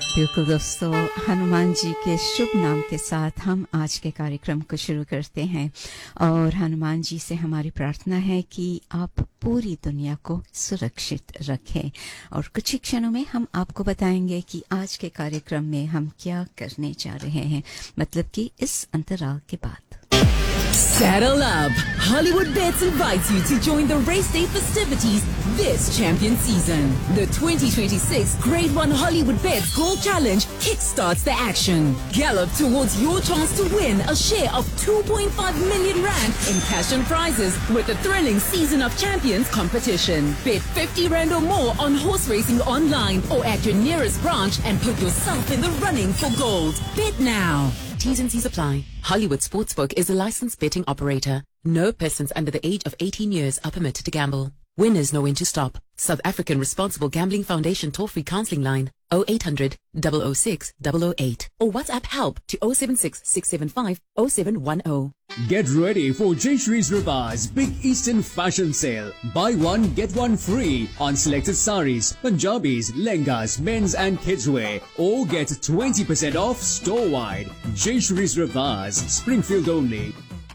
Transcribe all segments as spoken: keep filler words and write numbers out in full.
बिल्कुल दोस्तों, हनुमान जी के शुभ नाम के साथ हम आज के कार्यक्रम को शुरू करते हैं और हनुमान जी से हमारी प्रार्थना है कि आप पूरी दुनिया को सुरक्षित रखें। और कुछ ही क्षणों में हम आपको बताएंगे कि आज के कार्यक्रम में हम क्या करने जा रहे हैं, मतलब कि इस अंतराल के बाद। Saddle up! Hollywood Bets invites you to join the race day festivities this champion season. The twenty twenty-six Grade one Hollywood Bets Gold Challenge kickstarts the action. Gallop towards your chance to win a share of two point five million rand in cash and prizes with the thrilling Season of Champions competition. Bet fifty rand or more on horse racing online or at your nearest branch and put yourself in the running for gold. Bet now! T's and C's apply. Hollywood Sportsbook is a licensed betting operator. No persons under the age of eighteen years are permitted to gamble. Winners know when to stop. South African Responsible Gambling Foundation toll-free counseling line oh eight hundred, double oh six, double oh eight or WhatsApp help to oh seven six, six seven five, oh seven one oh. Get ready for Jayshree's Rivas Big Eastern Fashion Sale. Buy one, get one free on selected saris, Punjabis, lehengas, men's and kids wear. Or get twenty percent off store-wide. Jayshree's Rivas, Springfield only.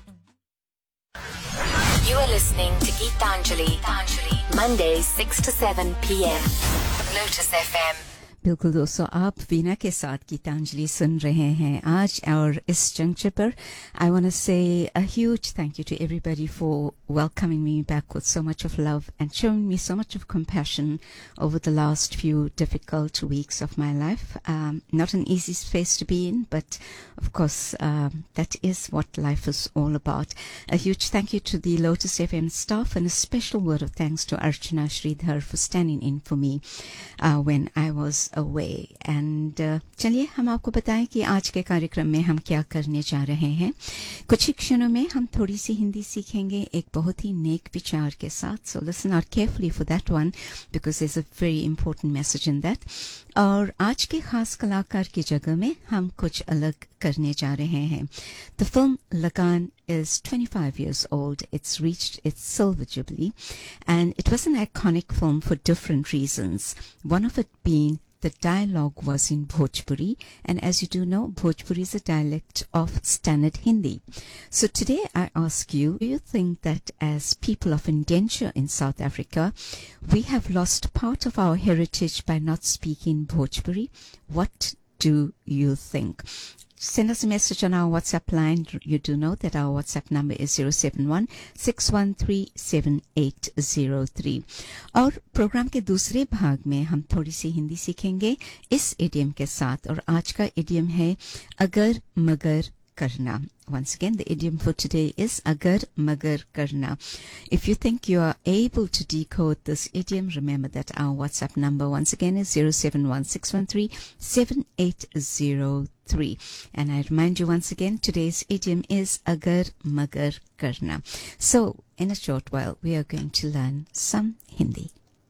You are listening to Geetanjali, Mondays six to seven p.m. Lotus F M. बिल्कुल दोस्तों, आप वीना के साथ गीतांजलि सुन रहे हैं आज और इस जंक्शन पर I want to say a huge thank you to everybody for welcoming me back with so much of love and showing me so much of compassion over the last few difficult weeks of my life. Um, not an easy space to be in, but of course um, that is what life is all about. A huge thank you to the Lotus F M staff and a special word of thanks to Archana Sridhar for standing in for me uh, when I was away. And uh, चलिए हम आपको बताएं कि आज के कार्यक्रम में हम क्या करने जा रहे हैं। कुछ ही क्षणों में हम थोड़ी सी हिंदी सीखेंगे एक बहुत ही नेक विचार के साथ. So listen out carefully for that one because there's a very important message in that. और आज के खास कलाकार की जगह में हम कुछ अलग करने जा रहे हैं. The film Lagan is twenty-five years old. It's reached its silver jubilee and it was an iconic film for different reasons. One of it being the dialogue was in Bhojpuri, and as you do know, Bhojpuri is a dialect of standard Hindi. So today I ask you, do you think that as people of indenture in South Africa, we have lost part of our heritage by not speaking Bhojpuri? What do you think? Send us a message on our WhatsApp line. You do know that our WhatsApp number is zero seven one, six one three, seven eight zero three. और programme के दूसरे भाग में हम थोड़ी सी हिंदी सीखेंगे इस idiom के साथ. और आज का इडियम है अगर मगर karna. Once again, the idiom for today is agar magar karna. If you think you are able to decode this idiom, remember that our WhatsApp number once again is zero seven one, six one three, seven eight zero three. And I remind you once again, today's idiom is agar magar karna. So, in a short while, we are going to learn some Hindi.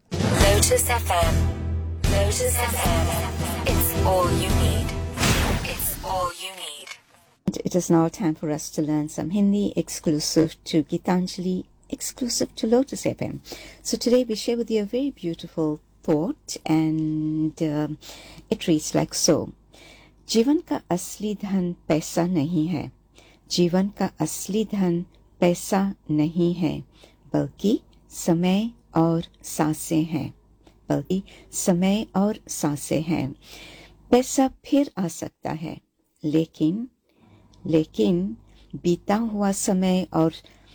Lotus F M. Lotus F M. It's all you need. It's all you need. It is now time for us to learn some Hindi exclusive to Geetanjali, exclusive to Lotus F M. So today we share with you a very beautiful thought and uh, it reads like so. जीवन का असली धन पैसा नहीं है. जीवन का असली धन पैसा नहीं है, बल्कि समय और सांसें हैं. बल्कि समय और सांसें हैं. पैसा फिर आ सकता है, लेकिन लेकिन बीता हुआ समय और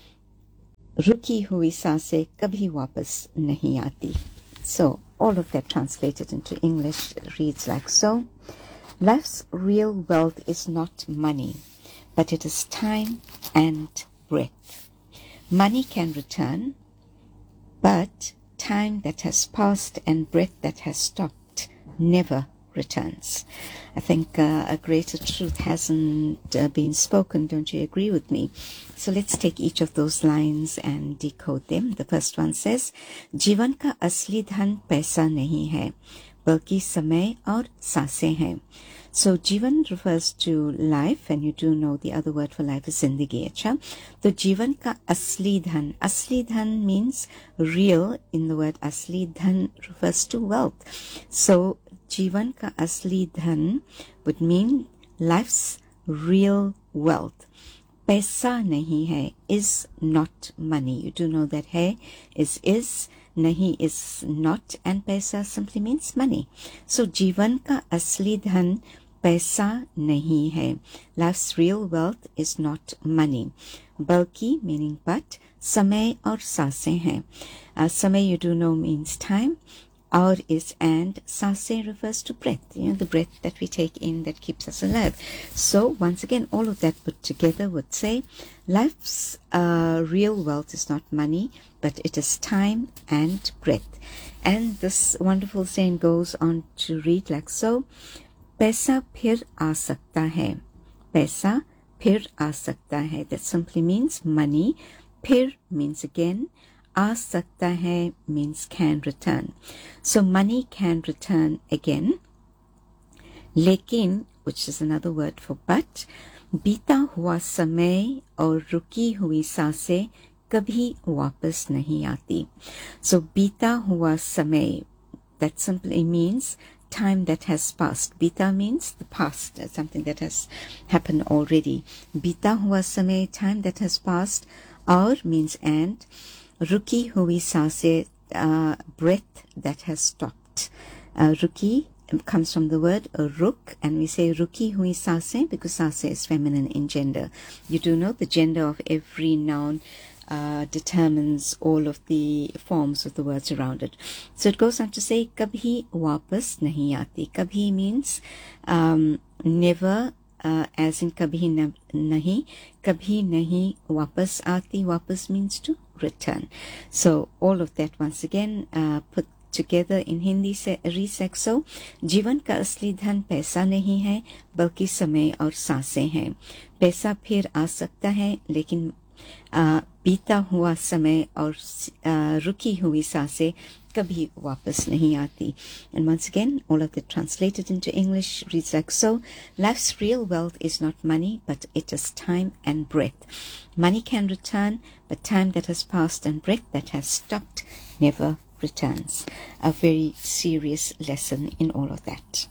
रुकी हुई सांसें कभी वापस नहीं आती. So, all of that translated into English reads like so. Life's real wealth is not money, but it is time and breath. Money can return, but time that has passed and breath that has stopped never returns. I think uh, a greater truth hasn't uh, been spoken, don't you agree with me? So let's take each of those lines and decode them. The first one says, जीवन का असली धन पैसा नहीं है, बल्कि समय और सांसें हैं. So जीवन refers to life, and you do know the other word for life is जिंदगी. अच्छा, तो जीवन का असली धन, असली धन means real. In the word असली धन refers to wealth. So जीवन का असली धन would mean life's real wealth. पैसा नहीं है is not money. You do know that है is is, नहीं is not, and पैसा simply means money. So जीवन का असली धन पैसा नहीं है. Life's real wealth is not money. बल्कि meaning but, समय और सांसें हैं. Uh, समय you do know means time. Aur is and, सांसें refers to breath, you know, the breath that we take in that keeps us alive. So once again, all of that put together would say life's uh, real wealth is not money, but it is time and breath. And this wonderful saying goes on to read like so: पैसा फिर आ सकता है. पैसा फिर आ सकता है. That simply means money. फिर means again. आ सकता है means can return. So money can return again. लेकिन, which is another word for but, बीता हुआ समय और रुकी हुई सांसें कभी वापस नहीं आती. So बीता हुआ समय, that simply means time that has passed. Bita means the past, something that has happened already. Bita hua samay, time that has passed. Aur means and. Ruki hui saase, uh, breath that has stopped. Uh, ruki comes from the word ruk, and we say ruki hui saase because saase is feminine in gender. You do know the gender of every noun Uh, determines all of the forms of the words around it. So it goes on to say, kabhi wapas nahi aati. Kabhi means um, never, uh, as in kabhi nahi. Kabhi nahi wapas aati. Wapas means to return. So all of that once again uh, put together in Hindi se reads like so: जीवन का असली धन पैसा नहीं है, बल्कि समय और सांसें हैं. पैसा फिर आ सकता है, लेकिन Uh, बीता हुआ समय और uh, रुकी हुई सांसें कभी वापस नहीं आती. And once again, all of it translated into English reads like so: life's real wealth is not money, but it is time and breath. Money can return, but time that has passed and breath that has stopped never returns. A very serious lesson in all of that.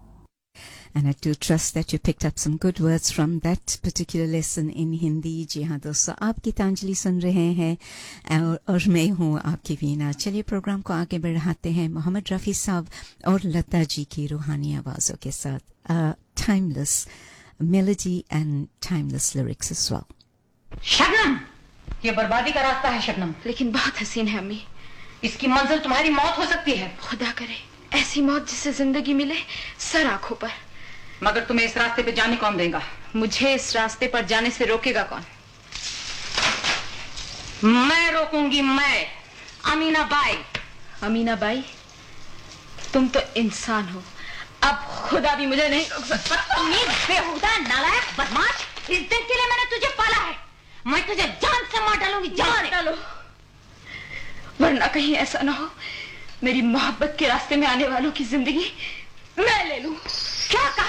And I do trust that you picked up some good words from that particular lesson in Hindi. जी हाँ दोस्तों, आप गीतांजलि सुन रहे हैं और, और मैं हूँ आपकी वीना. चलिए प्रोग्राम को आगे बढ़ाते हैं मोहम्मद रफ़ी साहब और लता जी की रूहानी आवाज़ों के साथ. uh, timeless melody and timeless lyrics as well. Shabnam, ये बर्बादी का रास्ता है शबनम. लेकिन बहुत हसीन है अम्मी. इसकी मंजिल तुम्हारी मौत हो सकती है. खुदा करे ऐसी मौत जिससे जिंदगी मिले सर आंखों पर. मगर तुम्हें इस रास्ते पे जाने कौन देगा? मुझे इस रास्ते पर जाने से रोकेगा कौन? मैं रोकूंगी, मैं, अमीना बाई. अमीना बाई, तुम तो इंसान हो, अब खुदा भी मुझे नहीं रोक सकता. तुम बेहुदा नालायक बदमाश, इस दिन के लिए मैंने तुझे पाला है. मैं तुझे जान से मार डालूंगी. जान डालो, वरना कहीं ऐसा ना हो मेरी मोहब्बत के रास्ते में आने वालों की जिंदगी मैं ले लूं. क्या कहा?